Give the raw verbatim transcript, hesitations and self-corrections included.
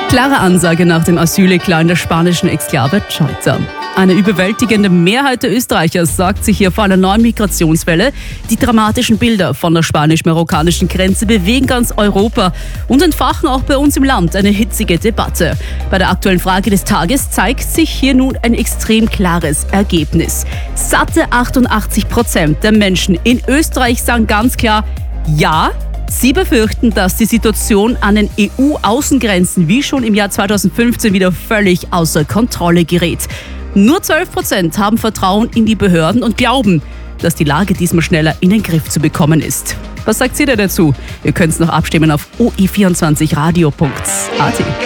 Klare Ansage nach dem Asyleklar der spanischen Exklave Ceuta. Eine überwältigende Mehrheit der Österreicher sagt sich hier vor einer neuen Migrationswelle. Die dramatischen Bilder von der spanisch-marokkanischen Grenze bewegen ganz Europa und entfachen auch bei uns im Land eine hitzige Debatte. Bei der aktuellen Frage des Tages zeigt sich hier nun ein extrem klares Ergebnis. Satte achtundachtzig Prozent der Menschen in Österreich sagen ganz klar Ja. Sie befürchten, dass die Situation an den E U-Außengrenzen wie schon im Jahr zweitausendfünfzehn wieder völlig außer Kontrolle gerät. Nur zwölf Prozent haben Vertrauen in die Behörden und glauben, dass die Lage diesmal schneller in den Griff zu bekommen ist. Was sagt ihr denn dazu? Ihr könnt es noch abstimmen auf o e vierundzwanzig radio punkt a t.